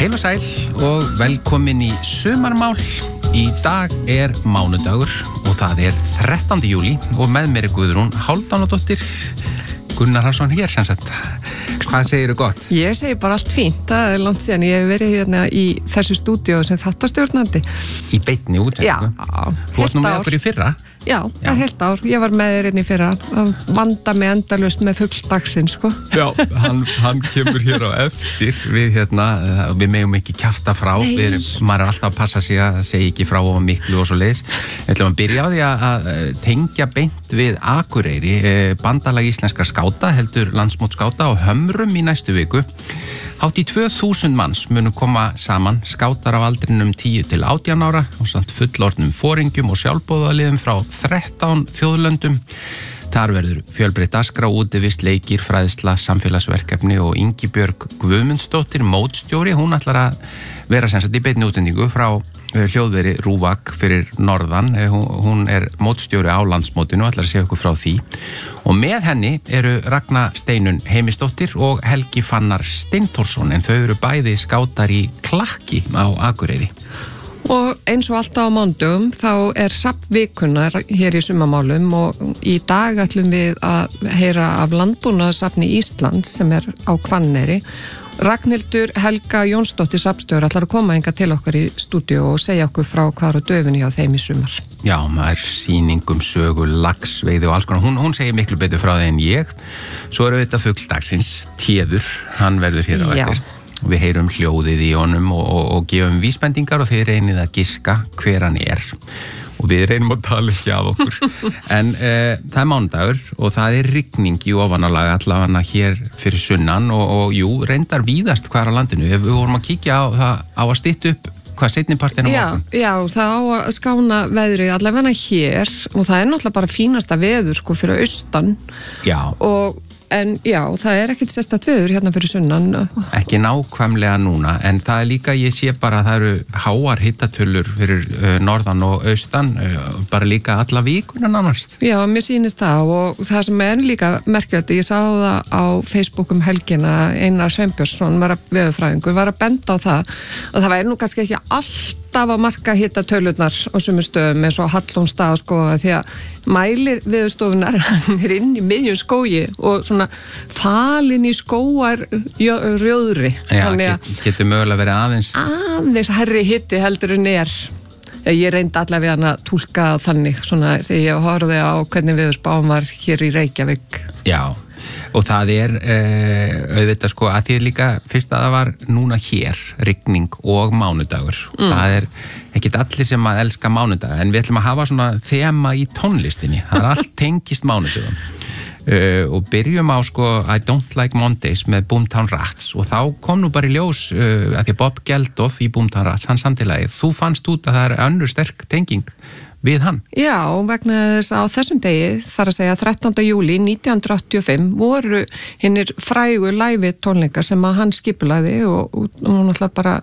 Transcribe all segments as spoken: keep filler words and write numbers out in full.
Heil og sæl og velkomin í sumarmál. Í dag er mánudagur og það er þrettánda júlí og með mér er Guðrún Hálfdánadóttir. Gunnar Hansson hér sem sagt. Hvað segirðu gott? Ég segi bara allt fínt. Það er langt síðan ég hef verið hérna í þessu stúdíó sem þáttastjórnandi. Í beinni útsendingu? Já. Þú varst nú með okkur í fyrra? Já, það er heilt ár. Ég var með þér inn í fyrra að vanda mig endalaust með fugl dagsins, sko. Já, hann, hann kemur hér á eftir við hérna, við megum ekki kjafta frá. Við, maður er alltaf að passa sig að segja ekki frá og miklu og svo leiðis. Við ætlum að byrja á því að, að tengja beint við Akureyri. Bandalag íslenskra skáta heldur landsmót skáta á Hömrum í næstu viku. Hátt í tvö þúsund manns munu koma saman, skátar á aldrinum tíu til átján ára og samt fullorðnum foringjum og sjálfboðaliðum frá þrettán þjóðlöndum. Þar verður fjölbreytt dagskrá, útivist, leikir, fræðsla, samfélagsverkefni og Ingibjörg Guðmundsdóttir, mótstjóri, hún ætlar að vera sem sagt í beinni útsendingu frá hljóðveri Rúvak fyrir norðan. Hún er mótstjóri á landsmótinu og ætlar að segja okkur frá því. Og með henni eru Ragna Steinun Heimisdóttir og Helgi Fannar Steintórsson, en þau eru bæði skátar í Klakki á Akureyri. Og eins og alltaf á mándugum þá er safnvikunar hér í sumarmálum og í dag ætlum við að heyra af Landbúnaðarsafni Íslands sem er á Hvanneyri. Ragnhildur Helga Jónsdóttir safnstjóri ætlar að koma hingað til okkar í stúdíu og segja okkur frá hvað er döfunni á þeim í sumar. Já, maður er sýningum, sögu, laxveiði og alls konar. Hún, hún segir miklu betur frá það en ég. Svo eru þetta fugl dagsins, Téður, hann verður hér á eftir. Já. Við heyrum hljóðið í honum og, og, og gefum vísbendingar og þið reynið að giska hver hann er. Og við reynum að tala ekki af okkur. En uh, það er mánudagur og það er rigning í ofanalega allavega hér fyrir sunnan og, og jú, reyndar víðast hvar á landinu. Við vorum að kíkja á, á að stytta upp hvað seinnipartinn á morgun. Já, já, það á að skána veðrið allavega hér og það er náttúrulega bara fínasta veður sko fyrir austan. Já. Og en já, það er ekkert sérstakt veður hérna fyrir sunnan. Ekki nákvæmlega núna, en það er líka, ég sé bara að það eru háar hittatöllur fyrir uh, norðan og austan, uh, bara líka alla vikuna nánast. Já, mér sýnist það og það sem er líka merkilegt, ég sá það á Facebook um helgina, Einar Sveinbjörnsson, veðurfræðingur, var að benda á það og það væri nú kannski ekki alltaf að marka hittatöllurnar á sumum stöðum eins og Hallónstað sko, því að mælir veðurstofunar, hann er inn í miðjum skógi og svona falinn í skóar rjóðri. Já, get, getur mögulega verið aðeins. Aðeins herri hitti heldur en er. Ég reyndi allavega hann að túlka þannig svona þegar ég horfði á hvernig veðurspáin var hér í Reykjavík. Já, og það er uh, auðvitað sko að því líka fyrst að það var núna hér, rigning og mánudagur. Mm. Það er ekkert allir sem að elska mánudaga, en við ætlum að hafa svona þema í tónlistinni. Það er allt tengist mánudagum. Uh, og byrjum á sko I Don't Like Mondays með Boomtown Rats og þá kom nú bara í ljós uh, að því Bob Geldof í Boomtown Rats, hann samtilegir, þú fannst út að það er önnur sterk tenging við hann. Já, vegna þess að á þessum degi, þar að segja þrettánda júlí nítján hundruð áttatíu og fimm, voru hinnir frægu live tónleikar sem að hann skipulaði og, og, og náttúrulega bara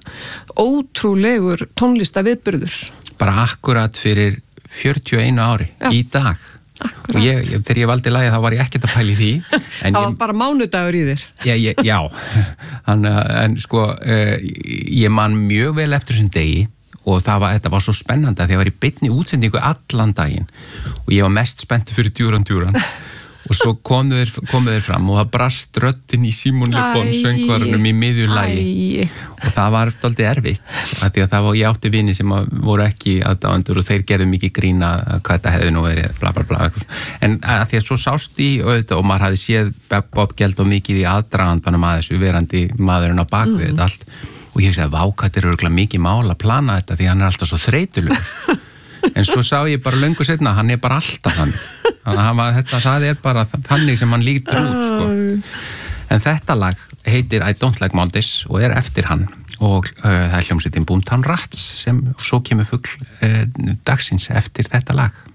ótrúlegur tónlistaviðburður. Bara akkurat fyrir fjörutíu og einu ári. Já. Í dag. Akkurat. Og ég, þegar ég valdi lagið þá var ég ekkert að pæla í því. Það var ég, bara mánudagur í þér. Já, ég, já. Hann, en sko, uh, ég man mjög vel eftir þessum degi og það var, þetta var svo spennandi að ég var í beinni útsendingu allan daginn og ég var mest spenntur fyrir Djúran Djúran og svo komu þeir, komu þeir fram og það brast röddin í Símon Le Bon söngvarunum í miðju lagi og það var dálítið erfitt af því að það var, ég átti vini sem voru ekki aðdáendur og þeir gerðu mikið grína hvað þetta hefði nú verið bla bla bla en að því að svo sást í auðvitað og maður hafði séð Bob Geldof mikið í aðdragandanum að þessu verandi maðurinn á bakvið þetta allt og ég sagði, vá, hvað er örgulega mikið mál að plana þetta því hann er alltaf svo þreytulegur. En svo sá ég bara löngu setna, hann er bara alltaf hann. Þannig að var, þetta, það er bara þannig sem hann lítur út, sko. En þetta lag heitir I Don't Like Mondays og er eftir hann og uh, það er hljómsveitin Boomtown Rats sem svo kemur fugl uh, dagsins eftir þetta lag.